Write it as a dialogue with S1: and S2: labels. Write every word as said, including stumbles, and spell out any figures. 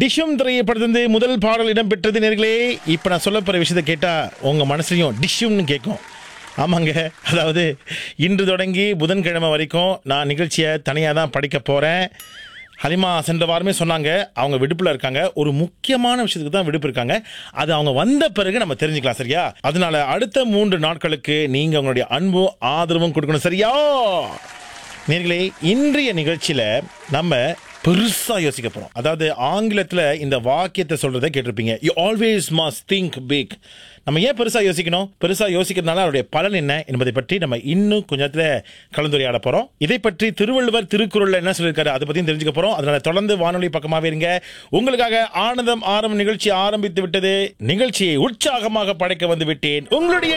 S1: டிஷ்ஷும் திரைப்படத்திலிருந்து முதல் பாடல் இடம்பெற்றது நேர்களே. இப்போ நான் சொல்ல போகிற விஷயத்தை கேட்டால் உங்கள் மனசுலையும் டிஷ்ஷும்னு கேட்கும். ஆமாங்க, அதாவது இன்று தொடங்கி புதன்கிழமை வரைக்கும் நான் நிகழ்ச்சியை தனியாக தான் படிக்க போகிறேன். ஹலிமா சென்ற வாரமே சொன்னாங்க அவங்க விடுப்பில் இருக்காங்க. ஒரு முக்கியமான விஷயத்துக்கு தான் விடுப்பு இருக்காங்க. அது அவங்க வந்த பிறகு நம்ம தெரிஞ்சுக்கலாம், சரியா? அதனால அடுத்த மூன்று நாட்களுக்கு நீங்கள் உங்களுடைய அன்பும் ஆதரவும் கொடுக்கணும், சரியா? நேர்களே, இன்றைய நிகழ்ச்சியில் நம்ம பெருசா யோசிக்க போறோம். அதாவது ஆங்கிலத்துல இந்த வாக்கியத்தை சொல்றதை கேட்டிருப்பீங்க, you always must think big. நம்ம ஏன் பெருசா யோசிக்கணும்? பெருசா யோசிக்கிறதுனால அவருடைய பலன் என்ன என்பதை பற்றி நம்ம இன்னும் கொஞ்சத்துல கலந்துரையாட போறோம். இதை பற்றி திருவள்ளுவர் திருக்குறள்ல என்ன சொல்லியிருக்காரு அதை பத்தியும் தெரிஞ்சுக்க போறோம். அதனால தொடர்ந்து வானொலி பக்கமாவே இருங்க. உங்களுக்காக ஆனந்தம் ஆரம்ப நிகழ்ச்சி ஆரம்பித்து விட்டது. நிகழ்ச்சியை உற்சாகமாக படைக்க வந்து விட்டேன். உங்களுடைய